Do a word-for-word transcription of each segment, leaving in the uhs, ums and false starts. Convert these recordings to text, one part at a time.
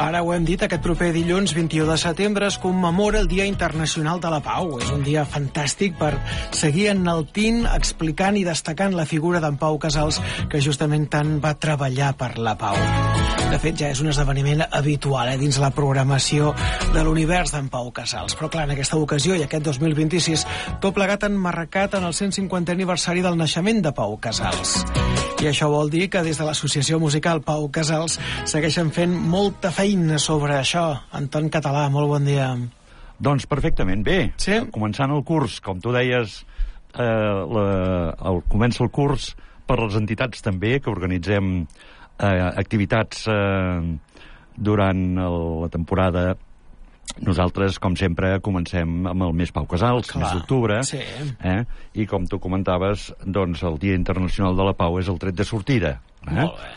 Ara ho hem dit, aquest proper dilluns vint-i-u de setembre es commemora el Dia Internacional de la Pau. És un dia fantàstic per seguir enaltint, explicant i destacant la figura d'en Pau Casals, que justament tant va treballar per la pau. De fet, ja és un esdeveniment habitual eh, dins la programació de l'univers d'en Pau Casals. Però clar, en aquesta ocasió i aquest dos mil vint-i-sis, tot plegat emmarcat en el cent cinquantè aniversari del naixement de Pau Casals. I això vol dir que des de l'associació musical Pau Casals segueixen fent molta feina sobre això. Anton Català, molt bon dia. Doncs perfectament, bé. Sí? Començant el curs, com tu deies, eh, la, el, comença el curs per les entitats també, que organitzem eh, activitats eh, durant el, la temporada. Nosaltres, com sempre, comencem amb el mes Pau Casals, Clar, mes d'octubre, sí. eh? I com tu comentaves, doncs el Dia Internacional de la Pau és el tret de sortida. Eh? Molt bé.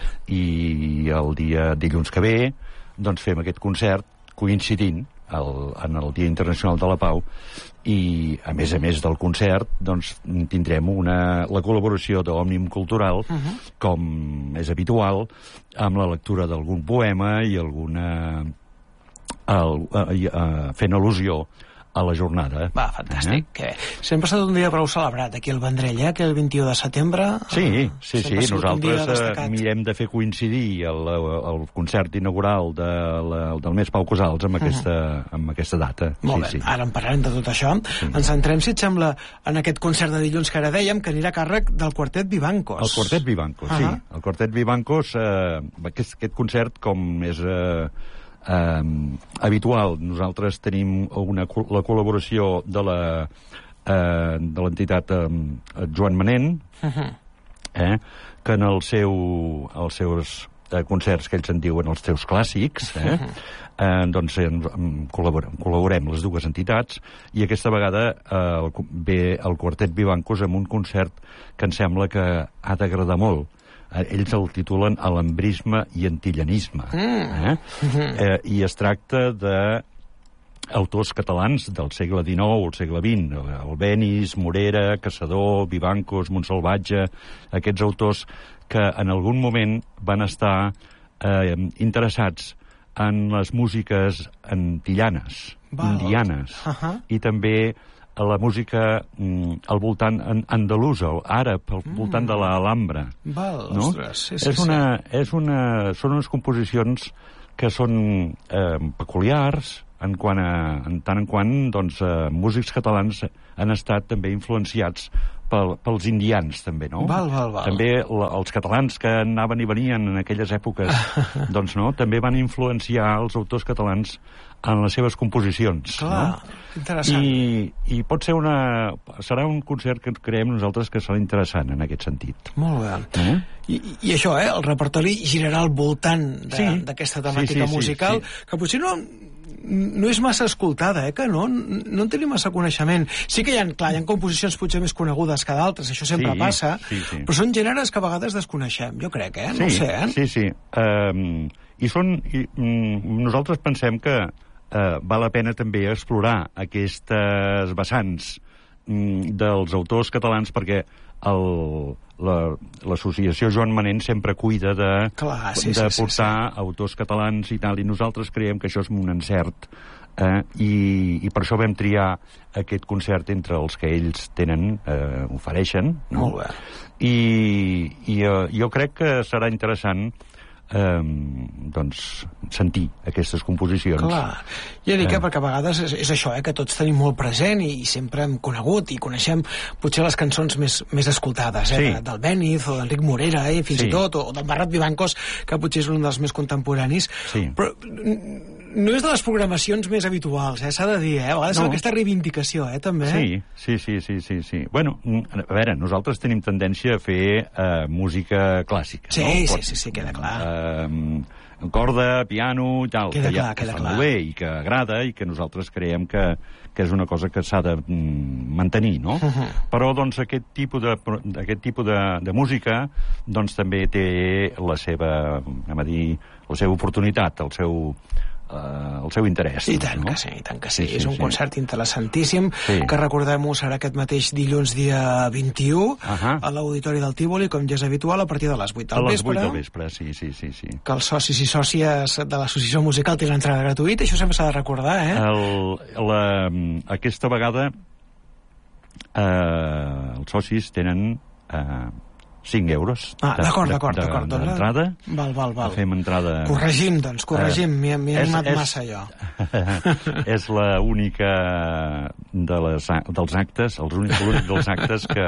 I el dia dilluns que ve, doncs fem aquest concert coincidint el, en el Dia Internacional de la Pau, i a més a més del concert doncs tindrem una, la col·laboració d'Òmnium Cultural, uh-huh. com és habitual, amb la lectura d'algun poema i alguna... El, uh, uh, fent al·lusió a la jornada. Va, fantàstic. Eh? Sempre ha estat un dia prou celebrat aquí al Vendrell, eh? Que el vint-i-u de setembre... Sí, sí, sí. Nosaltres uh, mirem de fer coincidir el, el concert inaugural de la, del mes Pau Casals amb aquesta, uh-huh. amb aquesta data. Molt sí, bé, sí. Ara en parlarem de tot això. Sí. Ens centrem, si et sembla, en aquest concert de dilluns que ara dèiem, que anirà a càrrec del Quartet Vivancos. El Quartet Vivancos, uh-huh. sí. El Quartet Vivancos, eh, aquest, aquest concert, com és... Eh, Uh, habitual, nosaltres tenim una, la col·laboració de la uh, de l'entitat um, Joan Manent, uh-huh. eh, que en el seu, els seus uh, concerts, que ells en diuen els teus clàssics, eh, uh-huh. uh, doncs eh, col·laborem, col·laborem les dues entitats, i aquesta vegada uh, ve el Quartet Vivancos amb un concert que em sembla que ha d'agradar molt. Ells el titulen Alambrisme i Antillanisme. Mm. Eh? Mm-hmm. Eh, I es tracta d'autors catalans del segle dinou o el segle vint. Albéniz, Morera, Caçador, Vivancos, Montsalvatge, aquests autors que en algun moment van estar eh, interessats en les músiques antillanes, Val. indianes, uh-huh. i també a la música mm, al voltant andalusa, o àrab, al mm. voltant de l'Alhambra. Val, no? Ostres, sí, sí, és una, sí. És una, són unes composicions que són eh, peculiars, en, quant a, en tant en quant doncs, eh, músics catalans han estat també influenciats pel, pels indians, també, no? Val, val, val. També la, els catalans que anaven i venien en aquelles èpoques, doncs, no? També van influenciar els autors catalans en les seves composicions. Clar, no? Interessant. I, I pot ser una... Serà un concert que creiem nosaltres que serà interessant en aquest sentit. Molt bé. Eh? I, I això, eh? El repertori girarà al voltant d'aquesta sí. temàtica sí, sí, musical, sí, sí. que potser no... no és massa escoltada, eh, que no? No en tenim massa coneixement. Sí que hi ha, clar, hi ha composicions potser més conegudes que d'altres, això sempre sí, passa, sí, sí. però són gèneres que a vegades desconeixem, jo crec, eh? No sí, ho sé, eh? Sí, sí. Um, I són... I, um, nosaltres pensem que uh, val la pena també explorar aquestes vessants um, dels autors catalans, perquè el, la, l'associació Joan Manent sempre cuida de, Clar, sí, de sí, portar sí, sí. autors catalans i tal, i nosaltres creiem que això és un encert, eh, i, i per això vam triar aquest concert entre els que ells tenen, eh, ofereixen, no? Molt bé. I, i uh, jo crec que serà interessant eh, doncs, sentir aquestes composicions. Clar, ja dic, eh, perquè a vegades és, és això, eh, que tots tenim molt present i, i sempre hem conegut i coneixem potser les cançons més, més escoltades, eh, sí. de, d'Albéniz o d'Enric Morera, eh, fins sí. i tot, o del Barret Vivancos, que potser és un dels més contemporanis, sí. però no és de les programacions més habituals, eh, s'ha de dir, eh, a vegades no. aquesta reivindicació, eh, també. Sí, sí, sí, sí, sí, sí. Bueno, a veure, nosaltres tenim tendència a fer eh, música clàssica, sí, no? Sí, Pot, sí, sí, queda clar. Eh, corda, piano i tal, queda que clar, ja queda fa clar. molt bé i que agrada i que nosaltres creiem que, que és una cosa que s'ha de mm, mantenir, no? Uh-huh. Però, doncs, aquest tipus de, aquest tipus de, de música, doncs, també té la seva, anem a dir, la seva oportunitat, el seu, Uh, el seu interès. I tant, no? que sí, i tant que sí. sí, sí és un sí. concert interessantíssim, sí. que recordem-ho serà aquest mateix dilluns dia vint-i-u, uh -huh. a l'Auditori del Tívoli, com ja és habitual, a partir de les vuit del vespre. A les vuit del vespre, sí, sí, sí, sí. Que els socis i sòcies de l'associació musical tenen entrada gratuïta, això sempre s'ha de recordar, eh? El, la, aquesta vegada eh, els socis tenen eh, cinc euros ah, d'acord, d'acord, d'acord. d'entrada. Val, val, val. Fem entrada... Corregim, doncs, corregim. Uh, M'hi he animat és, massa, jo. És l'única de les, dels actes, els únics l'únic dels actes que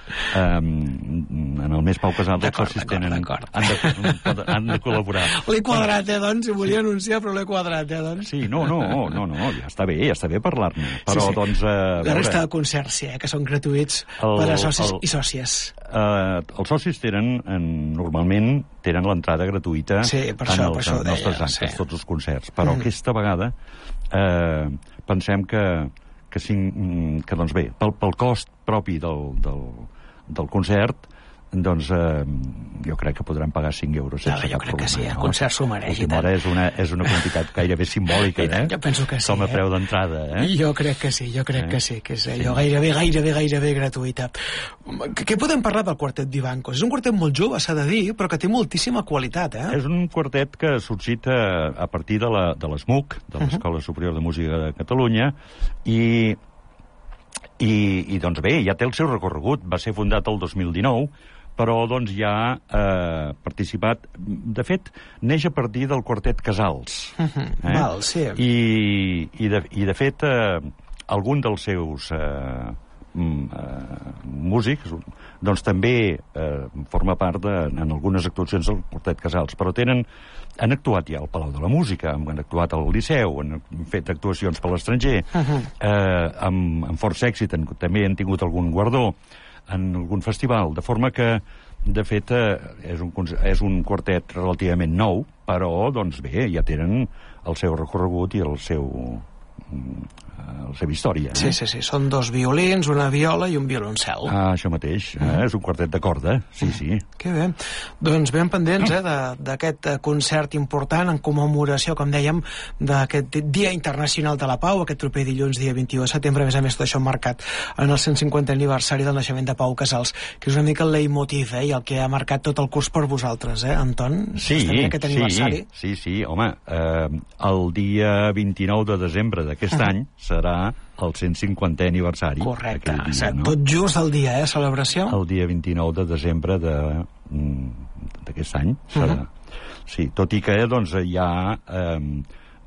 um, en el mes Pau Casals els socis tenen... Han de, han de col·laborar. L'he quadrat, eh, doncs, si volia anunciar, però l'he quadrat, eh, doncs. Sí, no, no, no, no, ja està bé, ja està bé parlar-ne. Però, sí, sí. doncs... Uh, la resta de concerts, sí, eh, que són gratuïts el, per a socis el, i sòcies. Uh, els socis tenen, en, normalment, tenen l'entrada gratuïta sí, per en això, els per això nostres deia, actes, sí. tots els concerts. Però mm. aquesta vegada eh, pensem que, que, cinc, que doncs bé, pel, pel cost propi del, del, del concert, doncs eh, jo crec que podran pagar cinc euros sense no, jo cap crec problema. que sí, el no? concert s'ho mereix. És una, és una quantitat gairebé simbòlica, eh? Jo penso que sí. Com a eh? preu d'entrada, eh? Jo crec que sí, jo crec eh? que sí, que és allò sí. gairebé, gairebé, gairebé gratuïta. Què podem parlar del quartet Vivancos? És un quartet molt jove, s'ha de dir, però que té moltíssima qualitat, eh? És un quartet que ha sorgit a, a partir de la, de l'ESMUC, de l'Escola uh -huh. Superior de Música de Catalunya, i I, i doncs bé, ja té el seu recorregut. Va ser fundat el dos mil dinou, però doncs ja ha eh, participat... De fet, neix a partir del quartet Casals. Uh -huh. eh? Val, sí. I, i, de, i de fet, eh, algun dels seus eh, mm, eh, músics doncs també eh, forma part de, en algunes actuacions del quartet Casals, però tenen... Han actuat ja al Palau de la Música, han actuat al Liceu, han fet actuacions per l'estranger, uh -huh. eh, amb, amb força èxit, han, també han tingut algun guardó en algun festival, de forma que, de fet, eh, és, un, és un quartet relativament nou, però, doncs bé, ja tenen el seu recorregut i el seu... la seva història. Eh? Sí, sí, sí. Són dos violins, una viola i un violoncel. Ah, això mateix. Mm. Eh? És un quartet de corda. Sí, sí. Mm. Que bé. Doncs ben pendents eh, d'aquest concert important en commemoració, com dèiem, d'aquest Dia Internacional de la Pau, aquest proper dilluns, dia vint-i-u de setembre. A més a més, tot això marcat en el cent cinquantè aniversari del naixement de Pau Casals, que és una mica el leitmotiv eh, i el que ha marcat tot el curs per vosaltres, eh, Anton? Sí, aquest aniversari. sí, sí, sí. Home, eh, el dia vint-i-nou de desembre d'aquest uh-huh. any serà el cent cinquantè aniversari. Correcte. Dia, no? Tot just el dia, eh, celebració? El dia vint-i-nou de desembre de, d'aquest any serà. Uh-huh. Sí, tot i que, doncs, hi ha... Eh,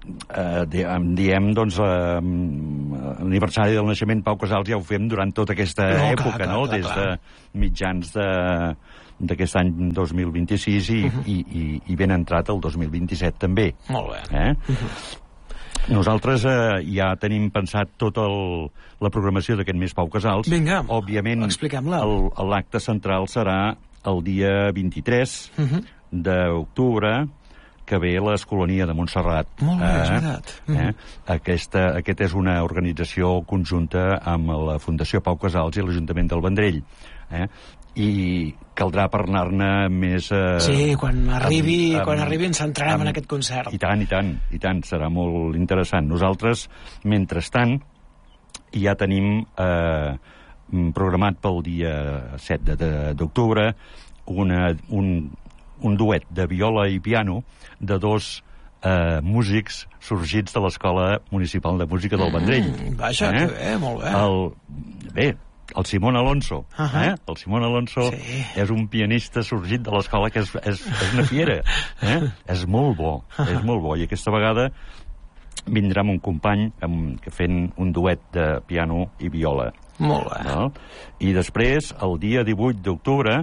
eh, diem, doncs, eh, l'aniversari del naixement Pau Casals ja ho fem durant tota aquesta no, època, clar, no? Clar, Des clar. de mitjans de d'aquest any dos mil vint-i-sis i, uh-huh. i, i, i ben entrat el dos mil vint-i-set també. Molt bé. Eh? Uh-huh. Nosaltres eh, ja tenim pensat tota la programació d'aquest mes Pau Casals. Vinga, òbviament, expliquem-la. L'acte central serà el dia vint-i-tres uh-huh. d'octubre, que ve l'Escolania de Montserrat. Molt bé, eh, és veritat. Eh? Aquesta, aquesta és una organització conjunta amb la Fundació Pau Casals i l'Ajuntament del Vendrell. Eh? I caldrà parlar-ne més... Eh, sí, quan arribi, amb, quan amb, arribi ens centrarem amb, en aquest concert. I tant, i tant, i tant, serà molt interessant. Nosaltres, mentrestant, ja tenim eh, programat pel dia set d'octubre una, un, un duet de viola i piano de dos eh, músics sorgits de l'Escola Municipal de Música del Vendrell. Mm, vaja, eh? que bé, molt bé. El, bé, el Simón Alonso. Uh -huh. eh? El Simón Alonso sí. és un pianista sorgit de l'escola que és, és, és una fiera. Eh? És molt bo, uh -huh. és molt bo. I aquesta vegada vindrà amb un company amb, que fent un duet de piano i viola. Molt bé. No? I després, el dia divuit d'octubre,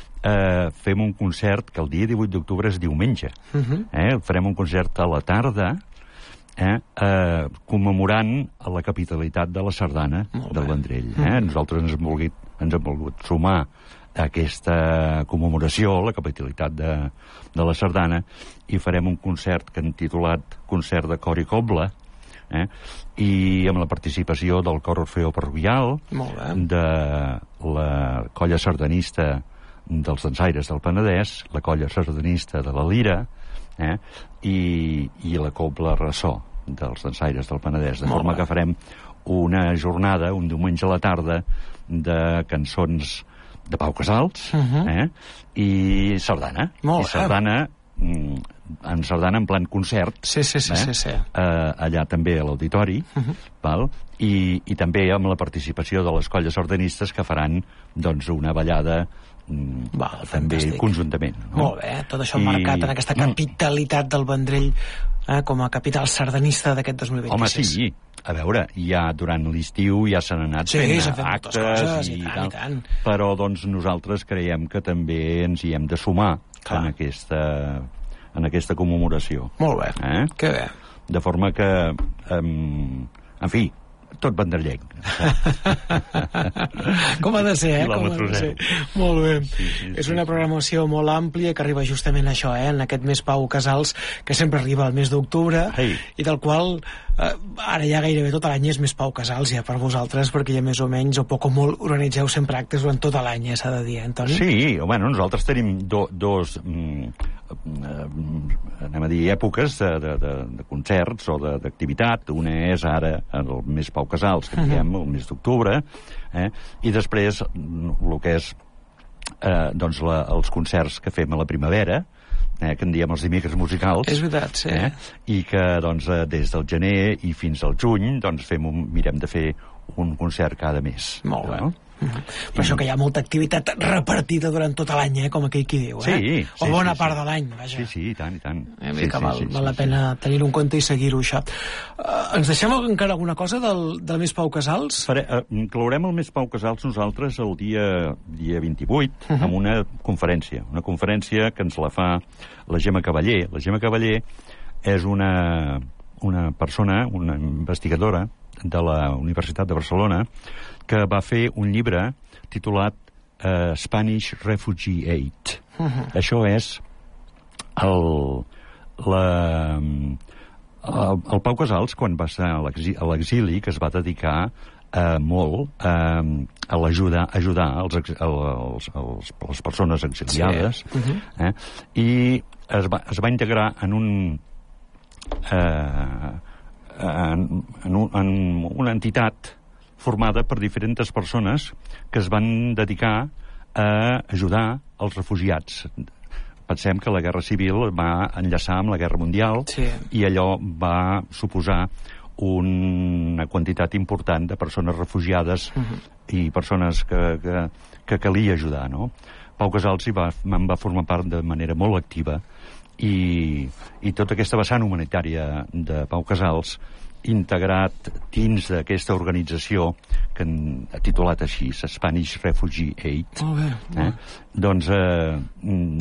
eh, fem un concert, que el dia divuit d'octubre és diumenge. Uh -huh. eh? Farem un concert a la tarda, Eh, eh, commemorant la capitalitat de la sardana del Vendrell. Eh? Mm. Nosaltres ens hem, volgut, ens hem volgut sumar a aquesta commemoració, la capitalitat de, de la sardana, i farem un concert que hem titulat Concert de Cor i Cobla, eh? i amb la participació del Cor Orfeo Parroquial, de la colla sardanista dels dansaires del Penedès, la colla sardanista de la Lira, eh? I, i la Cobla Ressò dels dansaires del Penedès, de Molt forma bé. que farem una jornada, un diumenge a la tarda, de cançons de Pau Casals, Uh -huh. eh? I sardana. Molt I sardana, mm, en sardana en plan concert. Sí, sí, sí, eh? sí, sí. Eh, allà també a l'auditori, Uh -huh. val? I, i també amb la participació de les colles sardanistes que faran doncs, una ballada mm, Val, també fantàstic. conjuntament. No? Molt bé, tot això I- marcat en aquesta capitalitat del Vendrell, eh, com a capital sardanista d'aquest dos mil vint-i-sis. Home, sí. A veure, ja durant l'estiu ja s'han anat Sí, fent s'han fet moltes actes coses, i, i tant, tal, i tant. però doncs nosaltres creiem que també ens hi hem de sumar Clar. en aquesta, en aquesta commemoració. Molt bé, Eh? que bé. De forma que, em, en fi, tot vendrellenc. Com ha de ser, eh? Com ha de Quilòmetre ser. zero. Molt bé. Sí, sí, És sí, una sí. programació molt àmplia que arriba justament a això, eh? En aquest mes Pau Casals, que sempre arriba al mes d'octubre, Ei. i del qual eh, ara ja gairebé tot l'any és més Pau Casals, ja per vosaltres, perquè ja més o menys, o poc o molt, organitzeu sempre actes durant tot l'any, ja s'ha de dir, eh, Antoni? Sí, bueno, nosaltres tenim do, dos, mm, eh, anem a dir, èpoques de, de, de, de concerts o de- d'activitat. Una és ara el mes Pau Casals, que diem, el mes d'octubre, eh? I després el que és eh, doncs la, els concerts que fem a la primavera, eh, que en diem els dimecres musicals. És veritat, sí. Eh? I que doncs, eh, des del gener i fins al juny doncs, fem un, mirem de fer un concert cada mes. Molt bé. No? Mhm. Per això que hi ha molta activitat repartida durant tot l'any, eh? Com aquell qui diu, eh? Sí, o sí, bona sí, part sí. de l'any, vaja. Sí, sí, i tant, i tant. Eh, sí, que sí, val, sí, val sí, la pena tenir-ho en compte i seguir-ho, això. Uh, ens deixem encara alguna cosa del, del mes Pau Casals? Faré, eh, inclourem el mes Pau Casals nosaltres el dia, dia vint-i-vuit uh -huh. amb una conferència. Una conferència que ens la fa la Gemma Cavaller. La Gemma Cavaller és una, una persona, una investigadora de la Universitat de Barcelona que va fer un llibre titulat eh, Spanish Refugee Aid. Uh -huh. Això és el, la, el, el Pau Casals, quan va ser a l'exi- a l'exili, que es va dedicar eh, molt eh, a l'ajuda a ajudar els, ex- els, els, les persones exiliades, Sí. Uh -huh. eh, i es va, es va integrar en un eh, en, en, un, en una entitat formada per diferents persones que es van dedicar a ajudar els refugiats. Pensem que la Guerra Civil va enllaçar amb la Guerra Mundial Sí. i allò va suposar una quantitat important de persones refugiades Uh-huh. i persones que, que, que calia ajudar, no? Pau Casals hi va, en va formar part de manera molt activa i, i tota aquesta vessant humanitària de Pau Casals integrat dins d'aquesta organització que ha titulat així, Spanish Refugee Aid. Molt bé. Eh? Doncs eh,